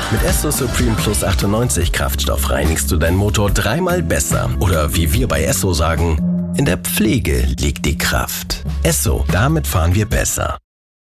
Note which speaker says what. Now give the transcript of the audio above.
Speaker 1: Mit Esso Supreme Plus 98 Kraftstoff reinigst du deinen Motor 3-mal besser. Oder wie wir bei Esso sagen, in der Pflege liegt die Kraft. Esso, damit fahren wir besser.